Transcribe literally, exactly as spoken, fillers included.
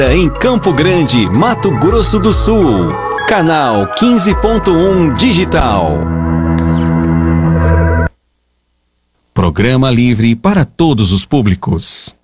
Em Campo Grande, Mato Grosso do Sul. Canal quinze ponto um Digital. Programa livre para todos os públicos.